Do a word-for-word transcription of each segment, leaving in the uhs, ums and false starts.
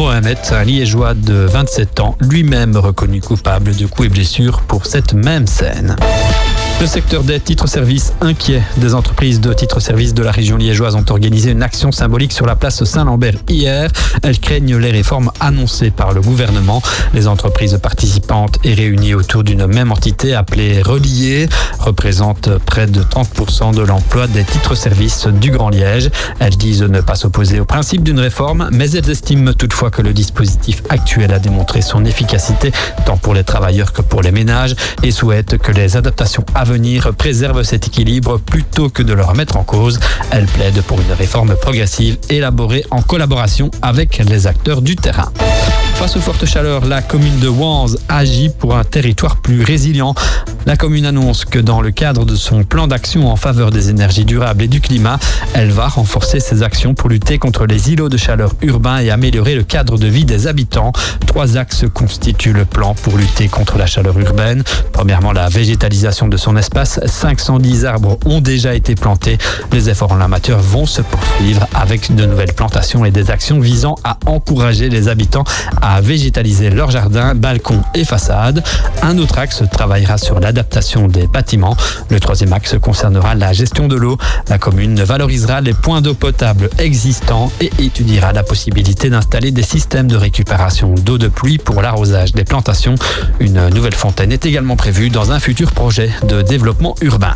Mohamed, un liégeois de vingt-sept ans, lui-même reconnu coupable de coups et blessures pour cette même scène. Le secteur des titres-services inquiet. Des entreprises de titres-services de la région liégeoise ont organisé une action symbolique sur la place Saint-Lambert hier. Elles craignent les réformes annoncées par le gouvernement. Les entreprises participantes et réunies autour d'une même entité appelée Relier représentent près de trente pour cent de l'emploi des titres-services du Grand Liège. Elles disent ne pas s'opposer au principe d'une réforme, mais elles estiment toutefois que le dispositif actuel a démontré son efficacité tant pour les travailleurs que pour les ménages et souhaitent que les adaptations à venir préserve cet équilibre plutôt que de le remettre en cause. Elle plaide pour une réforme progressive élaborée en collaboration avec les acteurs du terrain. Face aux fortes chaleurs, la commune de Wanze agit pour un territoire plus résilient. La commune annonce que dans le cadre de son plan d'action en faveur des énergies durables et du climat, elle va renforcer ses actions pour lutter contre les îlots de chaleur urbains et améliorer le cadre de vie des habitants. Trois axes constituent le plan pour lutter contre la chaleur urbaine. Premièrement, la végétalisation de son espace. cinq cent dix arbres ont déjà été plantés. Les efforts en la matière vont se poursuivre avec de nouvelles plantations et des actions visant à encourager les habitants à végétaliser leurs jardins, balcons et façades. Un autre axe travaillera sur l'adaptation des bâtiments. Le troisième axe concernera la gestion de l'eau. La commune valorisera les points d'eau potable existants et étudiera la possibilité d'installer des systèmes de récupération d'eau de pluie pour l'arrosage des plantations. Une nouvelle fontaine est également prévue dans un futur projet de développement urbain.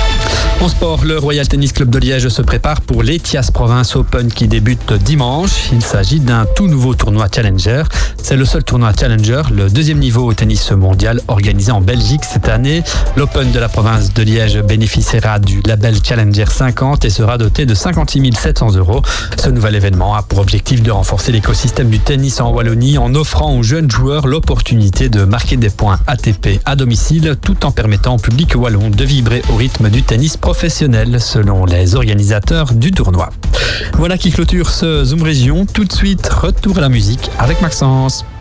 En sport, le Royal Tennis Club de Liège se prépare pour l'Ethias Province Open qui débute dimanche. Il s'agit d'un tout nouveau tournoi Challenger. C'est le seul tournoi Challenger, le deuxième niveau au tennis mondial organisé en Belgique cette année. L'Open de la province de Liège bénéficiera du label Challenger cinquante et sera doté de cinquante-six mille sept cents euros. Ce nouvel événement a pour objectif de renforcer l'écosystème du tennis en Wallonie en offrant aux jeunes joueurs l'opportunité de marquer des points A T P à domicile tout en permettant au public wallon de vibrer au rythme du tennis professionnel selon les organisateurs du tournoi. Voilà qui clôture ce Zoom Région. Tout de suite, retour à la musique avec Maxence.